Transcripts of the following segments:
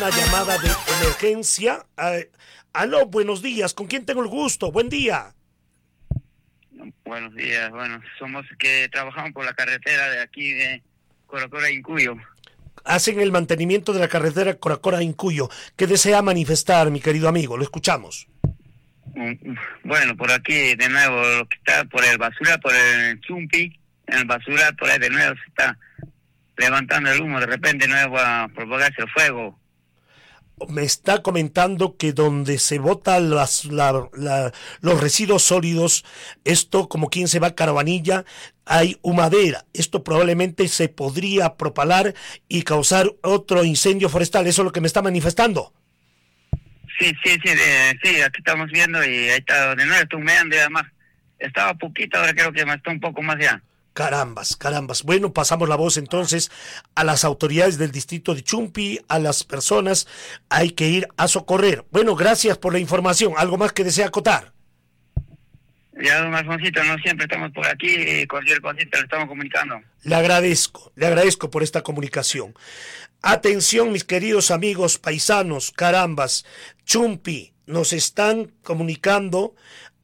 una llamada de emergencia. Aló, buenos días. ¿Con quién tengo el gusto? Buen día. Buenos días. Bueno, somos que trabajamos por la carretera de aquí de Coracora, Incuyo. Hacen el mantenimiento de la carretera Coracora, Incuyo. ¿Qué desea manifestar, mi querido amigo? Lo escuchamos. Bueno, por aquí de nuevo, lo que está por el basura, por el Chumpi, en el basura, por ahí de nuevo se está levantando el humo, de repente no va a propagarse el fuego. Me está comentando que donde se botan los residuos sólidos, esto como quien se va a Caravanilla, hay humadera. Esto probablemente se podría propalar y causar otro incendio forestal. ¿Eso es lo que me está manifestando? Sí, aquí estamos viendo y ahí está, de nuevo está humeando y además estaba poquito, ahora creo que está un poco más ya. Carambas. Bueno, pasamos la voz entonces a las autoridades del distrito de Chumpi, a las personas, hay que ir a socorrer. Bueno, gracias por la información. ¿Algo más que desea acotar? Ya, don Alfonsito, no siempre estamos por aquí y cualquier cosita le estamos comunicando. Le agradezco por esta comunicación. Atención, mis queridos amigos paisanos, carambas, Chumpi, nos están comunicando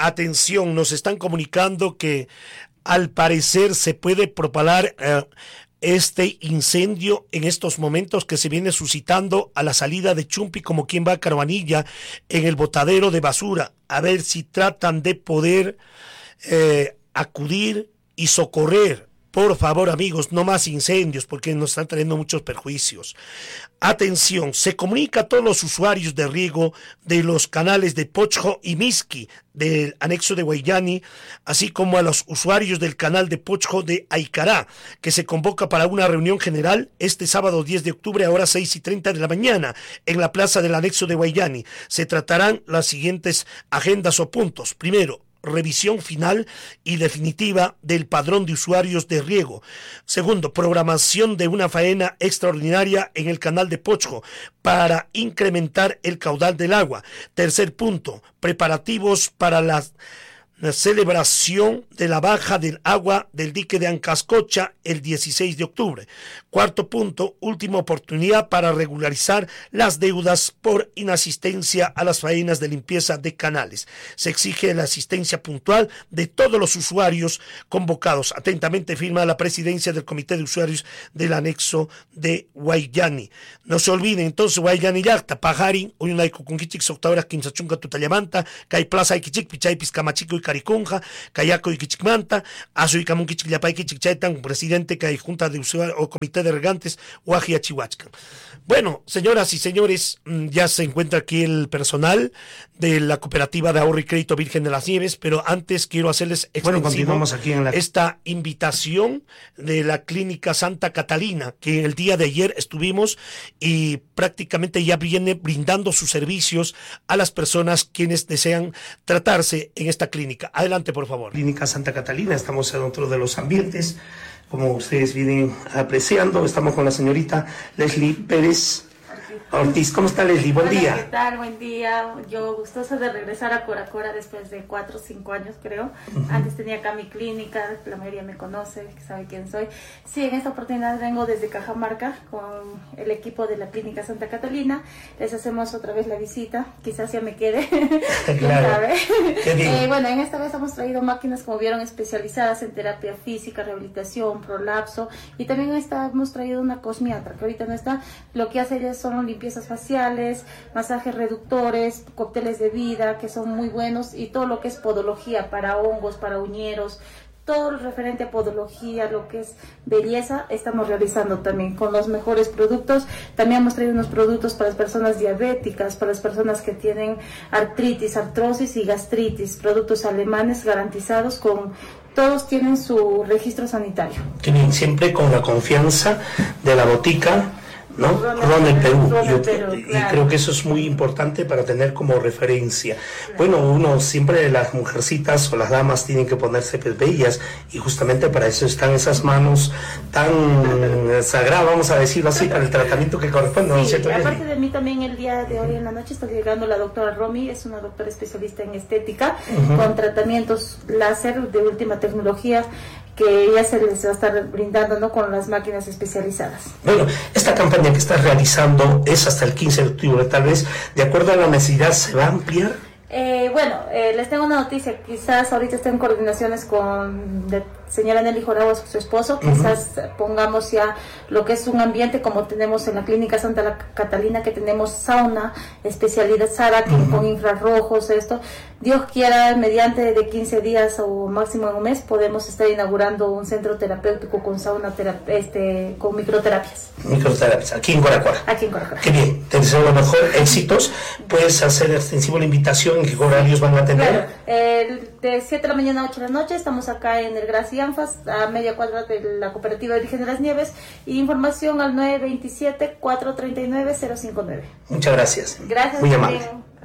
que al parecer se puede propalar este incendio en estos momentos que se viene suscitando a la salida de Chumpi, como quien va a Caravanilla, en el botadero de basura. A ver si tratan de poder acudir y socorrer. Por favor, amigos, no más incendios porque nos están trayendo muchos perjuicios. Atención, se comunica a todos los usuarios de riego de los canales de Pochjo y Misqui del anexo de Guayani, así como a los usuarios del canal de Pochjo de Aicará, que se convoca para una reunión general este sábado 10 de octubre a horas 6:30 de la mañana en la plaza del anexo de Guayani. Se tratarán las siguientes agendas o puntos. Primero, revisión final y definitiva del padrón de usuarios de riego. Segundo, programación de una faena extraordinaria en el canal de Pochjo para incrementar el caudal del agua. Tercer punto, preparativos para la celebración de la baja del agua del dique de Ancascocha el 16 de octubre. Cuarto punto, última oportunidad para regularizar las deudas por inasistencia a las faenas de limpieza de canales. Se exige la asistencia puntual de todos los usuarios convocados. Atentamente firma la presidencia del Comité de Usuarios del anexo de Guayani. No se olviden entonces, Guayani Yacta, Pajarin, Uyunay Kukunkichik, Soctahoras, Quimsachunca, Tutayamanta, Kai Plaza, Iquichik, Pichay, Piscamachico y Cariconja, Cayaco y Quichicmanta, Azu y Camunquichic, Yapay, Quichicchaitan, presidente que hay Junta de Usuarios o Comité de Regantes, Guajia, Chihuachcan. Bueno, señoras y señores, ya se encuentra aquí el personal de la Cooperativa de Ahorro y Crédito Virgen de las Nieves, pero antes quiero hacerles continuamos aquí en esta invitación de la Clínica Santa Catalina, que el día de ayer estuvimos y prácticamente ya viene brindando sus servicios a las personas quienes desean tratarse en esta clínica. Adelante, por favor. Clínica Santa Catalina, estamos dentro de los ambientes, como ustedes vienen apreciando, estamos con la señorita Leslie Pérez Ortiz. ¿Cómo está, Leslie? Buen día. ¿Qué tal? Buen día. Yo gustosa de regresar a Coracora después de 4 o 5 años, creo. Antes tenía acá mi clínica, la mayoría me conoce, sabe quién soy. Sí, en esta oportunidad vengo desde Cajamarca con el equipo de la Clínica Santa Catalina. Les hacemos otra vez la visita, quizás ya me quede. Claro. Bueno, en esta vez hemos traído máquinas, como vieron, especializadas en terapia física, rehabilitación, prolapso, y también hemos traído una cosmiatra, que ahorita no está. Lo que hace ella son limpiezas faciales, masajes reductores, cócteles de vida, que son muy buenos, y todo lo que es podología para hongos, para uñeros, todo lo referente a podología, lo que es belleza, estamos realizando también con los mejores productos. También hemos traído unos productos para las personas diabéticas, para las personas que tienen artritis, artrosis y gastritis, productos alemanes garantizados todos tienen su registro sanitario. Tienen siempre con la confianza de la botica, ¿no? Ron del Perú. Y creo que eso es muy importante para tener como referencia. Bueno, uno siempre, las mujercitas o las damas tienen que ponerse pues bellas, y justamente para eso están esas manos tan sagradas, vamos a decirlo así, para el tratamiento que corresponde. Sí, ¿no? Aparte de mí también el día de hoy en la noche está llegando la doctora Romy, es una doctora especialista en estética, con tratamientos láser de última tecnología, que ya se les va a estar brindando, ¿no?, con las máquinas especializadas. Bueno, esta campaña que estás realizando es hasta el 15 de octubre, tal vez, de acuerdo a la necesidad, ¿se va a ampliar? Les tengo una noticia, quizás ahorita estén en coordinaciones con señora Nelly Jorabo, su esposo, quizás pongamos ya lo que es un ambiente como tenemos en la Clínica Santa Catalina, que tenemos sauna especializada con infrarrojos, esto. Dios quiera, mediante de 15 días o máximo en un mes, podemos estar inaugurando un centro terapéutico con sauna, con microterapias. Microterapias, aquí en Coracora. Aquí en Coracora. Qué bien, te deseo lo mejor, éxitos. ¿Puedes hacer extensivo la invitación? ¿En qué horarios van a atender? Claro, de 7 de la mañana a 8 de la noche, estamos acá en el Gracia Anfas, a media cuadra de la Cooperativa Virgen de las Nieves, y información al 927-439-059. Muchas gracias. Gracias. Muy amable.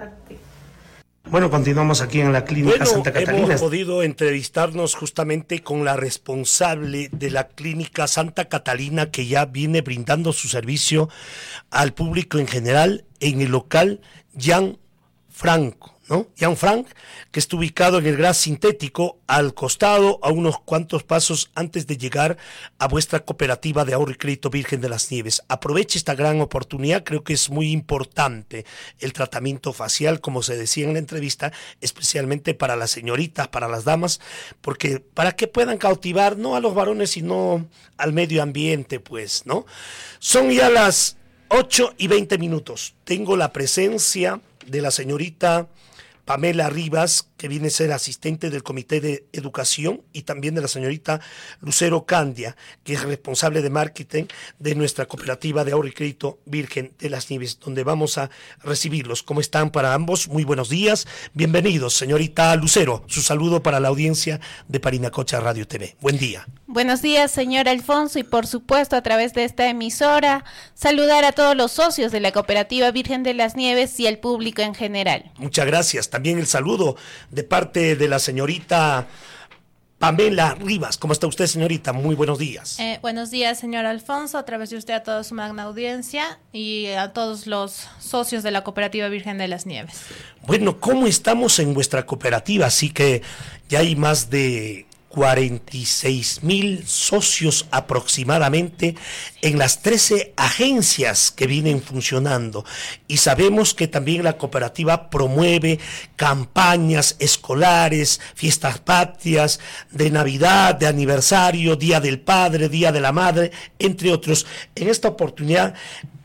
Bueno, continuamos aquí en la Clínica Santa Catalina. Hemos podido entrevistarnos justamente con la responsable de la Clínica Santa Catalina, que ya viene brindando su servicio al público en general en el local Jan Franco, ¿no? Jan Frank, que está ubicado en el Gras Sintético, al costado, a unos cuantos pasos antes de llegar a vuestra cooperativa de ahorro y crédito Virgen de las Nieves. Aproveche esta gran oportunidad, creo que es muy importante el tratamiento facial, como se decía en la entrevista, especialmente para las señoritas, para las damas, porque para que puedan cautivar no a los varones, sino al medio ambiente, pues, ¿no? Son ya las 8:20. Tengo la presencia de la señorita Pamela Rivas, que viene a ser asistente del Comité de Educación, y también de la señorita Lucero Candia, que es responsable de marketing de nuestra cooperativa de ahorro y crédito Virgen de las Nieves, donde vamos a recibirlos. ¿Cómo están para ambos? Muy buenos días. Bienvenidos, señorita Lucero. Su saludo para la audiencia de Parinacocha Radio TV. Buen día. Buenos días, señor Alfonso, y por supuesto a través de esta emisora saludar a todos los socios de la cooperativa Virgen de las Nieves y al público en general. Muchas gracias. También el saludo de parte de la señorita Pamela Rivas. ¿Cómo está usted, señorita? Muy buenos días. Buenos días, señor Alfonso, a través de usted a toda su magna audiencia y a todos los socios de la cooperativa Virgen de las Nieves. Bueno, ¿cómo estamos en vuestra cooperativa? Así que ya hay más de 46,000 socios aproximadamente en las 13 agencias que vienen funcionando, y sabemos que también la cooperativa promueve campañas escolares, fiestas patrias, de Navidad, de aniversario, Día del Padre, Día de la Madre, entre otros. En esta oportunidad,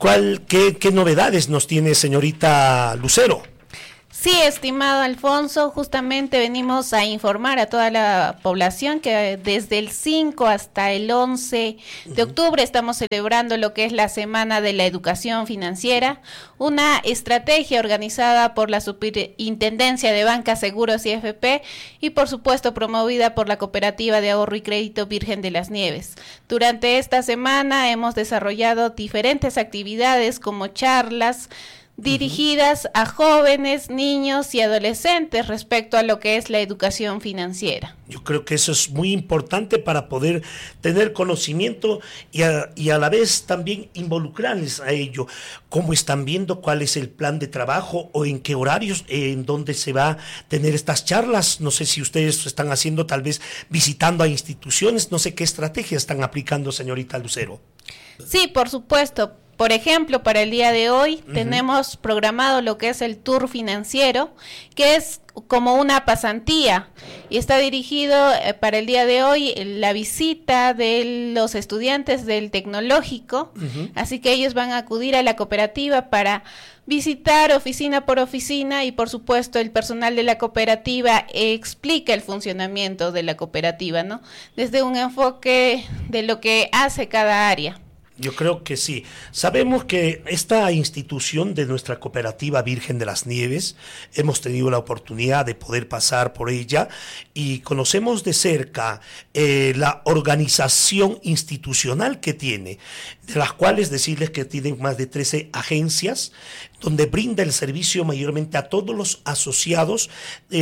¿qué novedades nos tiene, señorita Lucero? Sí, estimado Alfonso, justamente venimos a informar a toda la población que desde el 5 hasta el 11 de octubre estamos celebrando lo que es la Semana de la Educación Financiera, una estrategia organizada por la Superintendencia de Banca, Seguros y FP, y por supuesto promovida por la Cooperativa de Ahorro y Crédito Virgen de las Nieves. Durante esta semana hemos desarrollado diferentes actividades como charlas dirigidas a jóvenes, niños y adolescentes respecto a lo que es la educación financiera. Yo creo que eso es muy importante para poder tener conocimiento y a la vez también involucrarles a ello. ¿Cómo están viendo cuál es el plan de trabajo o en qué horarios, en dónde se va a tener estas charlas? No sé si ustedes están haciendo, tal vez visitando a instituciones, no sé qué estrategias están aplicando, señorita Lucero. Sí, por supuesto. Por ejemplo, para el día de hoy tenemos programado lo que es el tour financiero, que es como una pasantía y está dirigido para el día de hoy la visita de los estudiantes del tecnológico, así que ellos van a acudir a la cooperativa para visitar oficina por oficina y por supuesto el personal de la cooperativa explica el funcionamiento de la cooperativa, ¿no? Desde un enfoque de lo que hace cada área. Yo creo que sí. Sabemos que esta institución de nuestra cooperativa Virgen de las Nieves, hemos tenido la oportunidad de poder pasar por ella y conocemos de cerca la organización institucional que tiene, de las cuales decirles que tienen más de 13 agencias, donde brinda el servicio mayormente a todos los asociados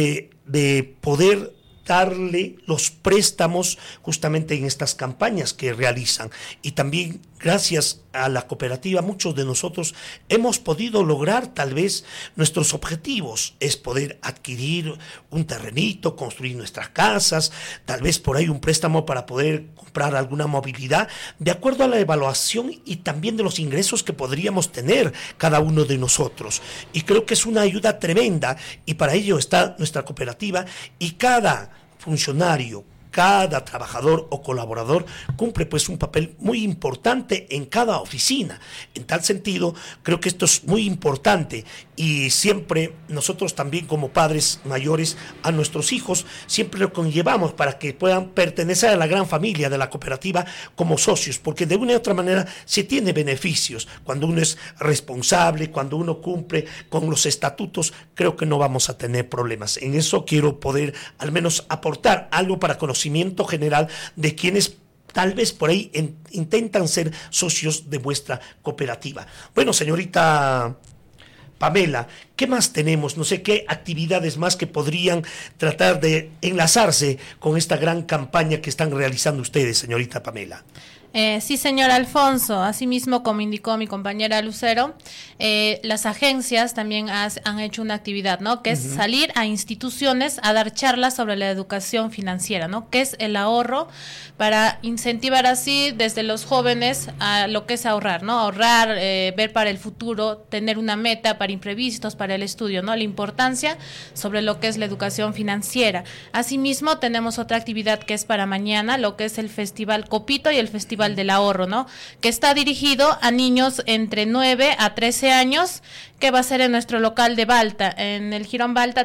de poder darle los préstamos justamente en estas campañas que realizan, y también gracias a la cooperativa, muchos de nosotros hemos podido lograr tal vez nuestros objetivos, es poder adquirir un terrenito, construir nuestras casas, tal vez por ahí un préstamo para poder comprar alguna movilidad, de acuerdo a la evaluación y también de los ingresos que podríamos tener cada uno de nosotros. Y creo que es una ayuda tremenda, y para ello está nuestra cooperativa, y cada funcionario, cada trabajador o colaborador cumple pues un papel muy importante en cada oficina. En tal sentido, creo que esto es muy importante, y siempre nosotros también como padres mayores a nuestros hijos siempre lo conllevamos para que puedan pertenecer a la gran familia de la cooperativa como socios, porque de una u otra manera se tiene beneficios. Cuando uno es responsable, cuando uno cumple con los estatutos, creo que no vamos a tener problemas. En eso quiero poder al menos aportar algo para conocimiento general de quienes tal vez por ahí intentan ser socios de vuestra cooperativa. Bueno, señorita Pamela, ¿qué más tenemos? No sé qué actividades más que podrían tratar de enlazarse con esta gran campaña que están realizando ustedes, señorita Pamela. Sí, señor Alfonso, asimismo, como indicó mi compañera Lucero, las agencias también han hecho una actividad, ¿no? Que es salir a instituciones a dar charlas sobre la educación financiera, ¿no? Que es el ahorro, para incentivar así desde los jóvenes a lo que es ahorrar, ¿no? Ahorrar, ver para el futuro, tener una meta para imprevistos, para el estudio, ¿no? La importancia sobre lo que es la educación financiera. Asimismo, tenemos otra actividad que es para mañana, lo que es el Festival Copito y el Festival del Ahorro, ¿no? Que está dirigido a niños entre 9 a 13 años, que va a ser en nuestro local de Balta, en el Jirón Balta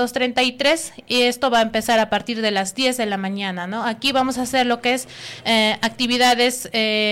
333, y esto va a empezar a partir de las 10 de la mañana, ¿no? Aquí vamos a hacer lo que es actividades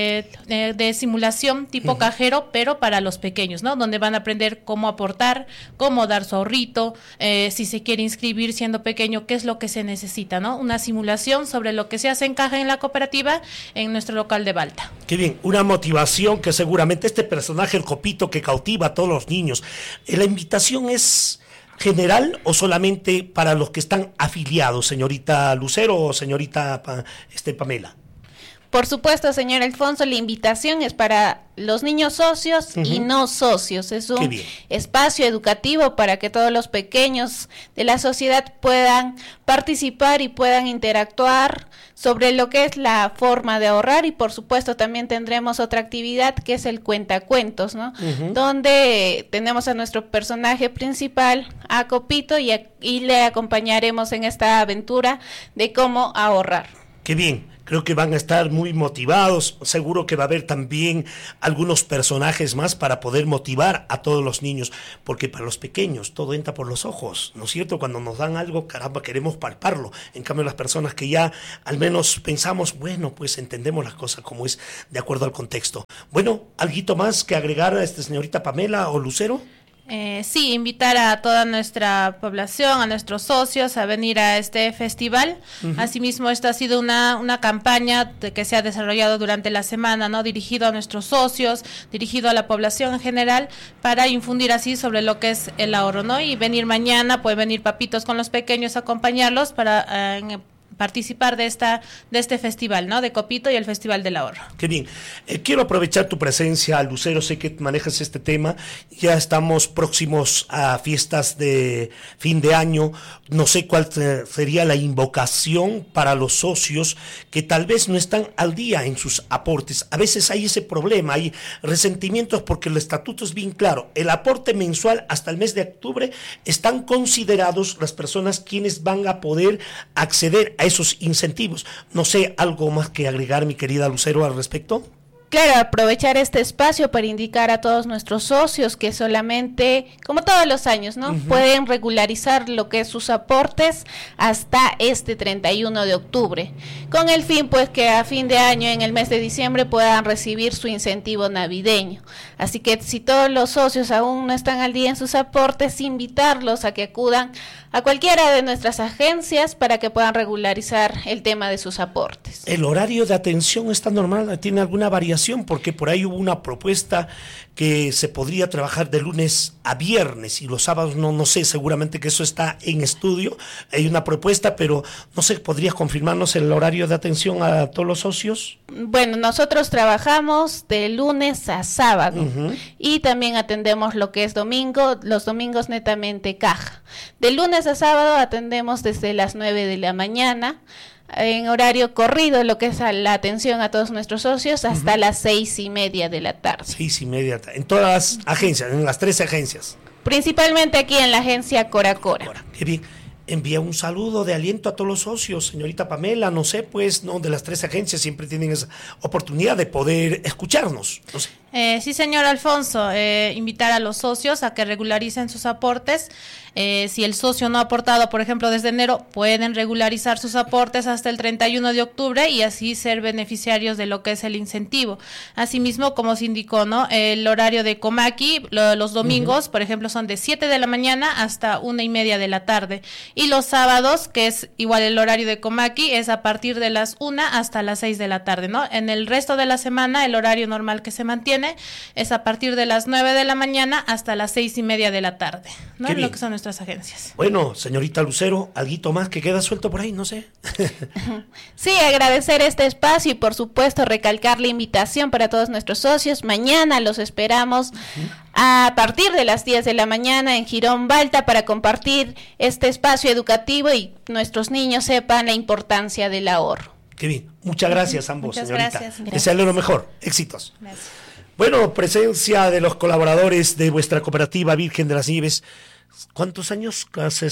de simulación tipo cajero, pero para los pequeños, ¿no? Donde van a aprender cómo aportar, cómo dar su ahorrito, si se quiere inscribir siendo pequeño, qué es lo que se necesita, ¿no? Una simulación sobre lo que se hace en caja en la cooperativa en nuestro local de Balta. Qué bien, una motivación que seguramente este personaje, el Copito, que cautiva a todos los niños. ¿La invitación es general o solamente para los que están afiliados, señorita Lucero o señorita Pamela? Por supuesto, señor Alfonso, la invitación es para los niños socios y no socios. Es un espacio educativo para que todos los pequeños de la sociedad puedan participar y puedan interactuar sobre lo que es la forma de ahorrar, y por supuesto también tendremos otra actividad que es el cuentacuentos, ¿no? Donde tenemos a nuestro personaje principal, a Copito, y le acompañaremos en esta aventura de cómo ahorrar. Qué bien. Creo que van a estar muy motivados, seguro que va a haber también algunos personajes más para poder motivar a todos los niños, porque para los pequeños todo entra por los ojos, ¿no es cierto? Cuando nos dan algo, caramba, queremos palparlo. En cambio, las personas que ya al menos pensamos, bueno, pues entendemos las cosas como es de acuerdo al contexto. Bueno, ¿alguito más que agregar a señorita Pamela o Lucero? Sí, invitar a toda nuestra población, a nuestros socios a venir a este festival. Asimismo, esta ha sido una campaña que se ha desarrollado durante la semana, ¿no? Dirigido a nuestros socios, dirigido a la población en general, para infundir así sobre lo que es el ahorro, ¿no? Y venir mañana, pueden venir papitos con los pequeños a acompañarlos para participar de este festival, ¿no? De Copito y el Festival del Ahorro. Qué bien. Quiero aprovechar tu presencia, Lucero, sé que manejas este tema, ya estamos próximos a fiestas de fin de año, no sé cuál sería la invocación para los socios que tal vez no están al día en sus aportes. A veces hay ese problema, hay resentimientos porque el estatuto es bien claro, el aporte mensual hasta el mes de octubre están considerados las personas quienes van a poder acceder a esos incentivos. No sé, ¿algo más que agregar, mi querida Lucero, al respecto? Claro, aprovechar este espacio para indicar a todos nuestros socios que solamente, como todos los años, ¿no? Pueden regularizar lo que es sus aportes hasta este 31 de octubre, con el fin pues que a fin de año, en el mes de diciembre, puedan recibir su incentivo navideño. Así que si todos los socios aún no están al día en sus aportes, invitarlos a que acudan a cualquiera de nuestras agencias para que puedan regularizar el tema de sus aportes. ¿El horario de atención está normal? ¿Tiene alguna variación ampliación, porque por ahí hubo una propuesta que se podría trabajar de lunes a viernes y los sábados no sé, seguramente que eso está en estudio. Hay una propuesta, pero no sé, ¿podrías confirmarnos el horario de atención a todos los socios? Bueno, nosotros trabajamos de lunes a sábado y también atendemos lo que es domingo, los domingos netamente caja. De lunes a sábado atendemos desde las 9 de la mañana, en horario corrido, lo que es la atención a todos nuestros socios, hasta las 6:30 de la tarde. 6:30, en todas las agencias, en las 13 agencias. Principalmente aquí en la agencia Coracora. Qué bien. Envía un saludo de aliento a todos los socios, señorita Pamela, no sé, pues, no, de las 13 agencias siempre tienen esa oportunidad de poder escucharnos, no sé. Sí, señor Alfonso, invitar a los socios a que regularicen sus aportes. Si el socio no ha aportado, por ejemplo, desde enero, pueden regularizar sus aportes hasta el 31 de octubre y así ser beneficiarios de lo que es el incentivo. Asimismo, como se indicó, ¿no? El horario de Comaqui, los domingos, por ejemplo, son de 7 de la mañana hasta 1:30 de la tarde. Y los sábados, que es igual el horario de Comaqui, es a partir de las 1 hasta las 6 de la tarde, ¿no? En el resto de la semana, el horario normal que se mantiene es a partir de las 9 de la mañana hasta las 6:30 de la tarde, ¿no? Lo que son nuestras agencias. Bueno, señorita Lucero, ¿alguito más que queda suelto por ahí? No sé. Sí, agradecer este espacio y por supuesto recalcar la invitación para todos nuestros socios. Mañana los esperamos a partir de las 10 de la mañana en Girón Balta para compartir este espacio educativo y nuestros niños sepan la importancia del ahorro. Qué bien. Muchas gracias a ambos, Muchas señorita. gracias. Desearle lo mejor. Éxitos. Gracias. Bueno, presencia de los colaboradores de vuestra cooperativa Virgen de las Nieves. ¿Cuántos años?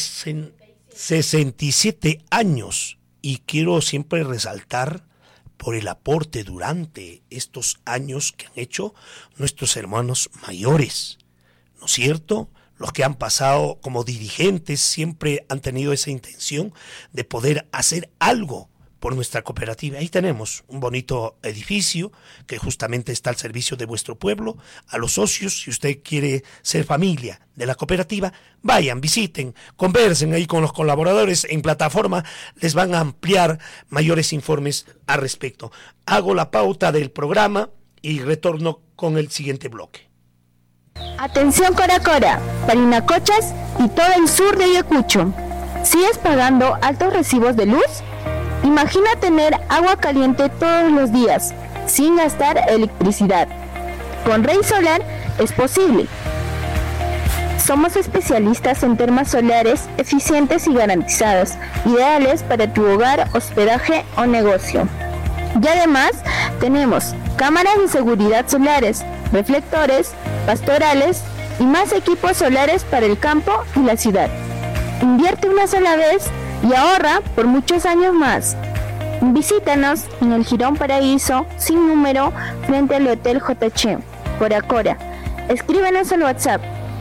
67 años. Y quiero siempre resaltar por el aporte durante estos años que han hecho nuestros hermanos mayores. ¿No es cierto? Los que han pasado como dirigentes siempre han tenido esa intención de poder hacer algo por nuestra cooperativa. Ahí tenemos un bonito edificio que justamente está al servicio de vuestro pueblo. A los socios, si usted quiere ser familia de la cooperativa, vayan, visiten, conversen ahí con los colaboradores en plataforma, les van a ampliar mayores informes al respecto. Hago la pauta del programa y retorno con el siguiente bloque. Atención Coracora, Parinacochas y todo el sur de Ayacucho. ¿Sigues pagando altos recibos de luz? Imagina tener agua caliente todos los días, sin gastar electricidad. Con Rey Solar es posible. Somos especialistas en termas solares eficientes y garantizadas, ideales para tu hogar, hospedaje o negocio. Y además tenemos cámaras de seguridad solares, reflectores, pastorales y más equipos solares para el campo y la ciudad. Invierte una sola vez y ahorra por muchos años más. Visítanos en el Girón Paraíso, sin número, frente al Hotel JH, Coracora. Escríbenos al WhatsApp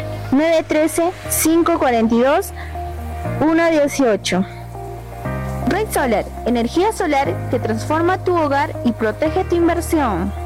913-542-118. Red Solar, energía solar que transforma tu hogar y protege tu inversión.